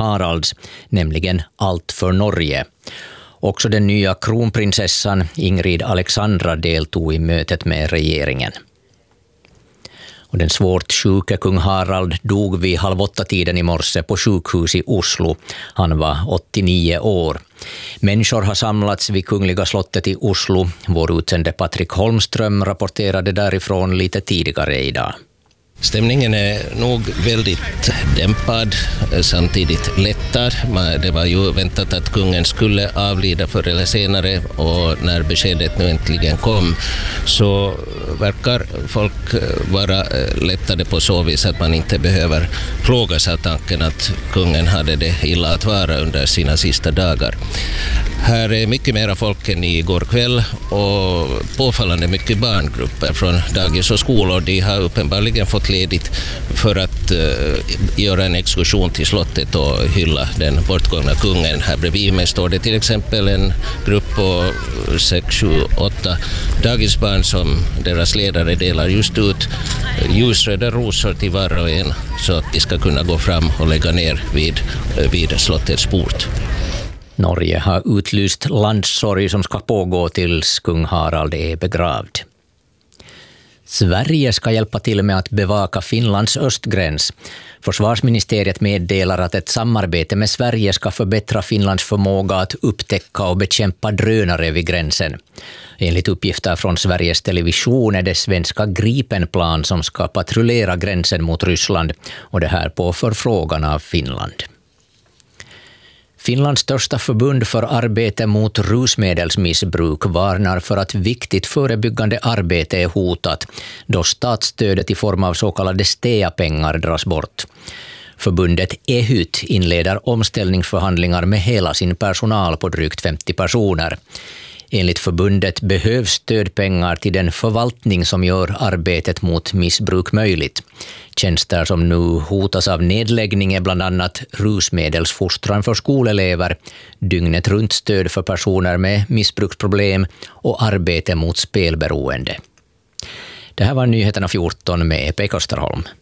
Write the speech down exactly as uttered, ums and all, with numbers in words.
Haralds, nämligen Allt för Norge. Också den nya kronprinsessan Ingrid Alexandra deltog i mötet med regeringen. Och den svårt sjuke kung Harald dog vid halv åtta tiden i morse på sjukhus i Oslo. Han var åttionio år. Människor har samlats vid Kungliga slottet i Oslo. Vår utsände Patrik Holmström rapporterade därifrån lite tidigare idag. Stämningen är nog väldigt dämpad, samtidigt lättad. Det var ju väntat att kungen skulle avlida förr eller senare, och när beskedet nu äntligen kom så verkar folk vara lättade på så vis att man inte behöver plågas av tanken att kungen hade det illa att vara under sina sista dagar. Här är mycket mera folk än igår kväll, och påfallande mycket barngrupper från dagis och skolor. De har uppenbarligen fått ledigt för att uh, göra en exkursion till slottet och hylla den bortgångna kungen. Här bredvid mig står det till exempel en grupp på sex, sju, åtta dagisbarn som deras ledare delar just ut ljusröda rosor till var och en, så att de ska kunna gå fram och lägga ner vid, vid slottets port. Norge har utlyst landssorg som ska pågå tills kung Harald är begravd. Sverige ska hjälpa till med att bevaka Finlands östgräns. Försvarsministeriet meddelar att ett samarbete med Sverige ska förbättra Finlands förmåga att upptäcka och bekämpa drönare vid gränsen. Enligt uppgifter från Sveriges Television är det svenska Gripenplan som ska patrullera gränsen mot Ryssland, och det här på förfrågan av Finland. Finlands största förbund för arbete mot rusmedelsmissbruk varnar för att viktigt förebyggande arbete är hotat då statsstödet i form av så kallade S T E A-pengar dras bort. Förbundet E H U T inleder omställningsförhandlingar med hela sin personal på drygt femtio personer. Enligt förbundet behövs stödpengar till den förvaltning som gör arbetet mot missbruk möjligt. Tjänster som nu hotas av nedläggning är bland annat rusmedelsfostran för skolelever, dygnet runt stöd för personer med missbruksproblem och arbete mot spelberoende. Det här var nyheterna fjorton med Pekka Österholm.